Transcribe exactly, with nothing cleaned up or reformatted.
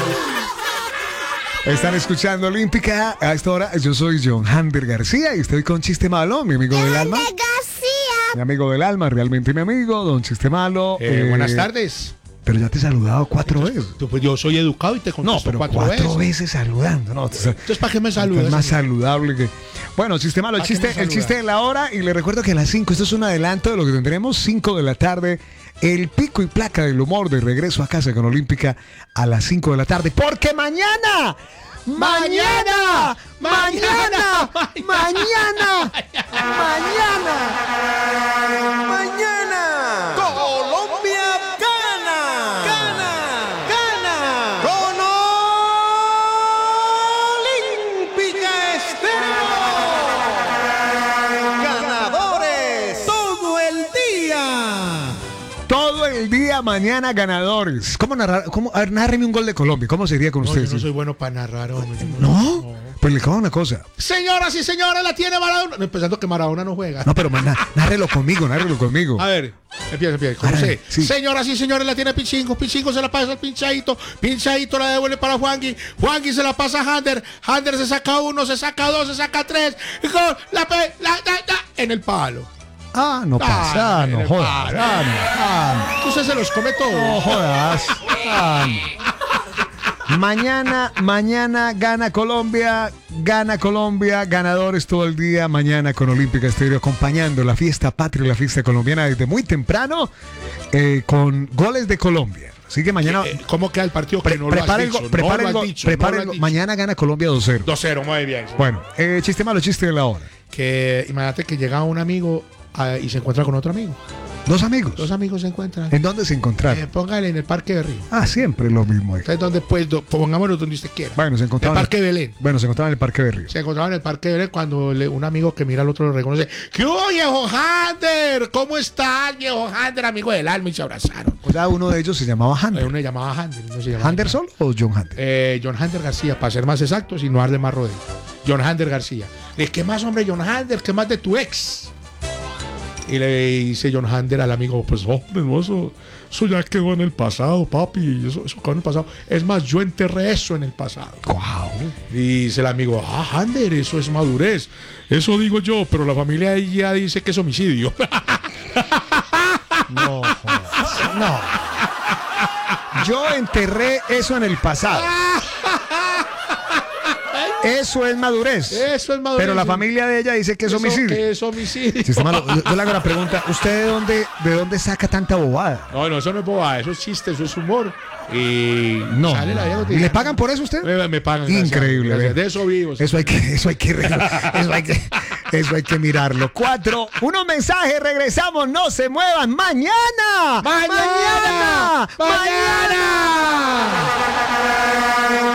Están escuchando Olímpica a esta hora. Yo soy John Hander García y estoy con Chiste Malo, mi amigo del alma. Mi amigo del alma, realmente mi amigo, don Chiste Malo. Eh, eh, buenas tardes. Pero ya te he saludado cuatro Entonces, veces. tú, pues yo soy educado y te contesto No, pero cuatro, cuatro veces. veces saludando. No, Entonces, ¿para qué me saludas? Es más saludable que... Bueno, Chiste Malo, el chiste, el chiste de la hora. Y le recuerdo que a las cinco, esto es un adelanto de lo que tendremos, cinco de la tarde. El pico y placa del humor de regreso a casa con Olímpica a las cinco de la tarde. Porque mañana... Mañana, mañana, mañana, mañana, mañana, Colombia gana, gana, gana, con Olímpica Estéreo. Ganadores todo el día. Todo el día mañana ganadores. ¿Cómo narrar? ¿Cómo? A ver, nárreme un gol de Colombia. ¿Cómo sería con No, ustedes? yo no soy bueno para narrar, hombre. ¿No? No. Pues le cago una cosa. Señoras y señores, la tiene Maradona. No, empezando que Maradona no juega. No, pero na, nárrelo conmigo, nárrelo conmigo. A ver, empieza, empieza. ¿Cómo sé? Sí. Señoras y señores, la tiene Pichingo. Pichingo se la pasa al Pinchadito. Pinchadito la devuelve para Juangui. Juangui se la pasa a Hander. Hander se saca uno, se saca dos, se saca tres. Y con la, pe- la, la, la en el palo. Ah, no pasa, Ah, no en jodas. el Ah, no, ah, Usted se los come todos. no jodas. Ah, no. Mañana, mañana gana Colombia, gana Colombia, ganadores todo el día, mañana con Olímpica Estéreo, acompañando la fiesta patria, la fiesta colombiana desde muy temprano, eh, con goles de Colombia. Así que mañana... Eh, ¿Cómo queda el partido? Pre- Que no prepara lo el has go- dicho. prepara no el lo go- has dicho. prepara no lo el has go- dicho. mañana gana Colombia dos cero. dos cero, muy bien. Bueno, eh, chiste malo, chiste de la hora. Que imagínate que llega un amigo ah, y se encuentra con otro amigo. Dos amigos. Dos amigos se encuentran. ¿En dónde se encontraron? Eh, póngale en el Parque de Río. Ah, siempre lo mismo. ahí. Entonces, donde, pues, do- pongámoslo donde usted quiera. Bueno, se el encontraban. Parque Belén. Bueno, se encontraban en el Parque de Río. Se encontraban en el Parque de Belén cuando le- un amigo que mira al otro lo reconoce. ¿Qué hubo, viejo Hander? ¿Cómo estás, viejo Hander, amigo del alma? Y se abrazaron. O sea, uno de ellos se llamaba Eh, Hander. Uno se llamaba Hander. uno se llamaba ¿Hander solo o John Hander? Eh, John Hander García, para ser más exactos y no darle más rodeo. John Hander García. Le dije, ¿qué más, hombre, John Hander? ¿Qué más de tu ex? Y le dice John Hander al amigo, pues, hombre, no, eso, eso ya quedó en el pasado, papi. Eso, eso quedó en el pasado. Es más, yo enterré eso en el pasado. Wow. Y dice el amigo, ah, Hander, eso es madurez. Eso digo yo, pero la familia ahí ya dice que es homicidio. No, jodas. No. Yo enterré eso en el pasado. Eso es madurez. Eso es madurez. Pero la familia de ella dice que es Eso homicidio. que es homicidio. Si está malo, yo, yo le hago la pregunta, ¿usted de dónde, de dónde saca tanta bobada? No, no, eso no es bobada, eso es chiste, eso es humor. Y No. sale la vida ¿Y cotidiana. le pagan por eso a usted? Me, me pagan. gracias, Increíble. gracias. ve. De eso vivo. sí. Eso hay que, eso hay que, eso hay que, eso hay que mirarlo. Cuatro, unos mensajes, regresamos, no se muevan. Mañana, ¡Mañana! mañana, ¡Mañana!